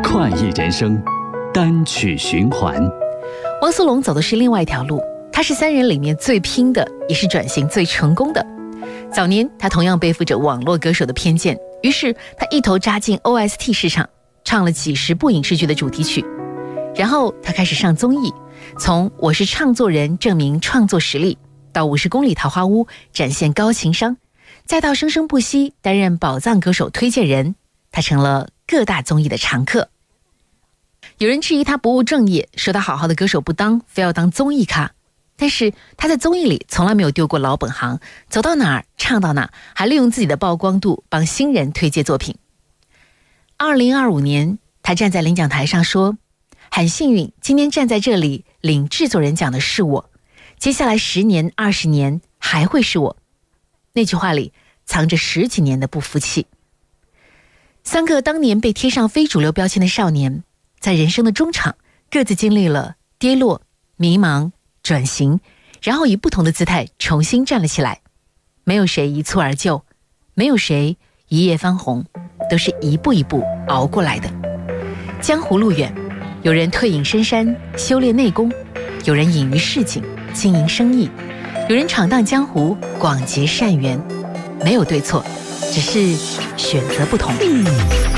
快意人生，单曲循环。 汪苏泷走的是另外一条路，他是三人里面最拼的，也是转型最成功的。早年他同样背负着网络歌手的偏见，于是他一头扎进 OST 市场，唱了几十部影视剧的主题曲。然后他开始上综艺，从我是唱作人证明创作实力，到50公里桃花坞展现高情商，再到生生不息担任宝藏歌手推荐人，他成了各大综艺的常客。有人质疑他不务正业，说他好好的歌手不当，非要当综艺咖。但是他在综艺里从来没有丢过老本行，走到哪儿唱到哪儿，还利用自己的曝光度帮新人推介作品。2025年，他站在领奖台上说：“很幸运，今天站在这里领制作人奖的是我，接下来10年、20年还会是我。”那句话里藏着10几年的不服气。3个当年被贴上非主流标签的少年，在人生的中场各自经历了跌落、迷茫、转型，然后以不同的姿态重新站了起来。没有谁一蹴而就，没有谁一夜翻红，都是一步一步熬过来的。江湖路远，有人退隐深山修炼内功，有人隐于市井经营生意，有人闯荡江湖广结善缘。没有对错，只是选择不同。